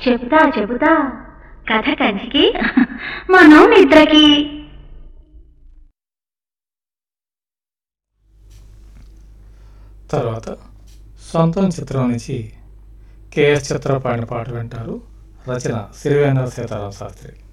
చెబుతా చెబుతా కథ కంచికి మనం నిద్రకి. తర్వాత సొంతం చిత్రం నుంచి కేఎస్ చిత్ర పాడిన పాట వింటారు. రచన సిరివేంద్ర సీతారామ శాస్త్రి.